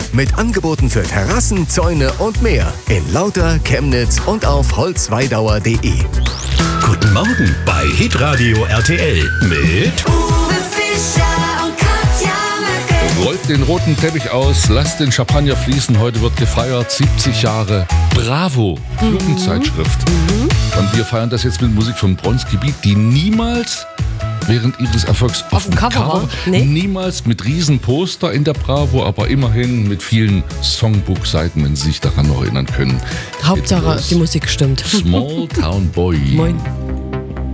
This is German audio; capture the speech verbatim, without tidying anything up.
Mit Angeboten für Terrassen, Zäune und mehr. In Lauter, Chemnitz und auf holzweidauer punkt de. Guten Morgen bei Hitradio R T L mit Uwe Fischer und Katja Möcke. Rollt den roten Teppich aus, lasst den Champagner fließen. Heute wird gefeiert, siebzig Jahre Bravo, mhm. Jugendzeitschrift. Mhm. Und wir feiern das jetzt mit Musik von Bronski Beat, die niemals während ihres Erfolgs auf, auf dem Cover, Cover nee. niemals mit Riesenposter in der Bravo, aber immerhin mit vielen Songbook-Seiten, wenn Sie sich daran noch erinnern können. Hauptsache, die Musik stimmt. Small Town Boy. Moin.